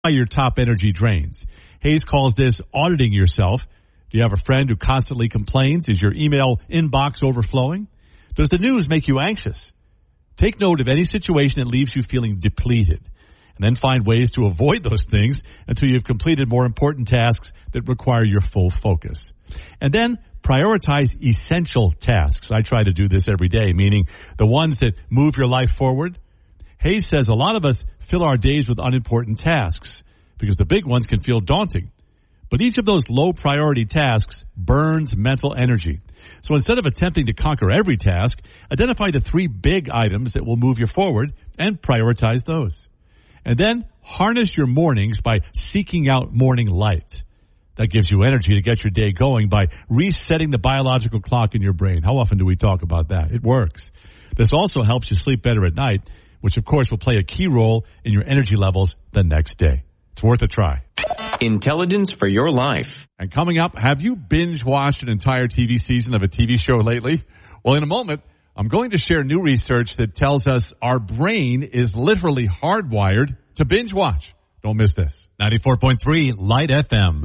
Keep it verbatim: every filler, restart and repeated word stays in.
your top energy drains. Hayes calls this auditing yourself. Do you have a friend who constantly complains? Is your email inbox overflowing? Does the news make you anxious? Take note of any situation that leaves you feeling depleted, and then find ways to avoid those things until you've completed more important tasks that require your full focus. And then prioritize essential tasks. I try to do this every day, meaning the ones that move your life forward. Hayes says a lot of us fill our days with unimportant tasks because the big ones can feel daunting. But each of those low-priority tasks burns mental energy. So instead of attempting to conquer every task, identify the three big items that will move you forward and prioritize those. And then harness your mornings by seeking out morning light. That gives you energy to get your day going by resetting the biological clock in your brain. How often do we talk about that? It works. This also helps you sleep better at night, which of course will play a key role in your energy levels the next day. It's worth a try. Intelligence for your life. And coming up, have you binge-watched an entire T V season of a T V show lately? Well, in a moment, I'm going to share new research that tells us our brain is literally hardwired to binge-watch. Don't miss this. ninety-four point three Light F M.